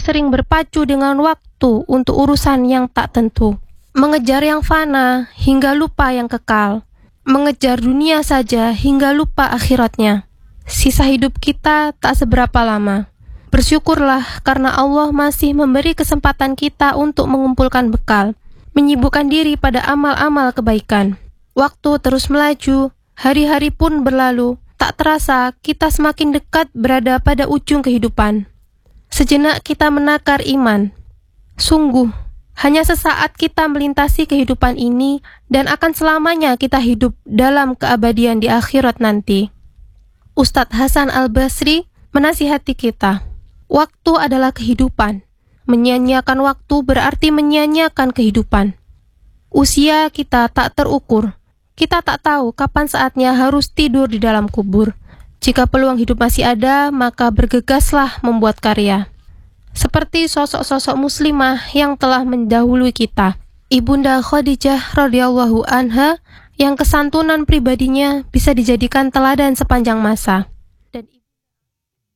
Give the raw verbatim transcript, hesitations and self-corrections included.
sering berpacu dengan waktu untuk urusan yang tak tentu, mengejar yang fana hingga lupa yang kekal, mengejar dunia saja hingga lupa akhiratnya. Sisa hidup kita tak seberapa lama. Bersyukurlah karena Allah masih memberi kesempatan kita untuk mengumpulkan bekal, menyibukkan diri pada amal-amal kebaikan. Waktu terus melaju, hari-hari pun berlalu, tak terasa kita semakin dekat berada pada ujung kehidupan. Sejenak kita menakar iman. Sungguh, hanya sesaat kita melintasi kehidupan ini dan akan selamanya kita hidup dalam keabadian di akhirat nanti. Ustadz Hasan Al-Basri menasihati kita, waktu adalah kehidupan. Menyia-nyiakan waktu berarti menyia-nyiakan kehidupan. Usia kita tak terukur. Kita tak tahu kapan saatnya harus tidur di dalam kubur. Jika peluang hidup masih ada, maka bergegaslah membuat karya. Seperti sosok-sosok muslimah yang telah mendahului kita. Ibunda Khadijah radhiyallahu anha yang kesantunan pribadinya bisa dijadikan teladan sepanjang masa.